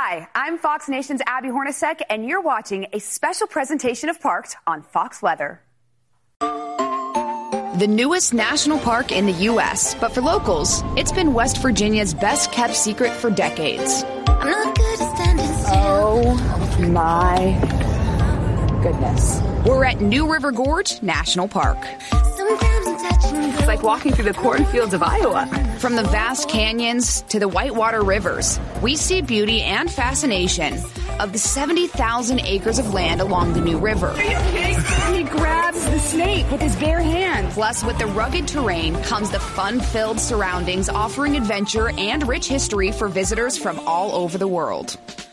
Hi, I'm Fox Nation's Abby Hornacek, and you're watching a special presentation of Parked on Fox Weather. The newest national park in the U.S., but for locals, it's been West Virginia's best-kept secret for decades. I'm not good at standing still. Oh, my goodness. We're at New River Gorge National Park. Sometimes I'm touching and It's like walking through the cornfields of Iowa. From the vast canyons to the whitewater rivers, we see beauty and fascination of the 70,000 acres of land along the New River. He grabs the snake with his bare hands. Plus, with the rugged terrain comes the fun-filled surroundings, offering adventure and rich history for visitors from all over the world.